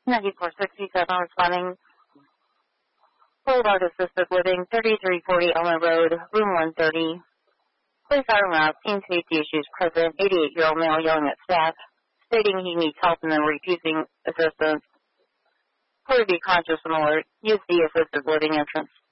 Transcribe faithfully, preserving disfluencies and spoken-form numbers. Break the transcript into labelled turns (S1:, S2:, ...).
S1: ninety-four sixty-seven responding. Boulevard Assisted Living, thirty-three forty Elmer Road, room one thirty. Police are around teen safety issues present. eighty-eight-year-old male yelling at staff, stating he needs help and then refusing assistance. Please be conscious and alert. Use the assisted living entrance.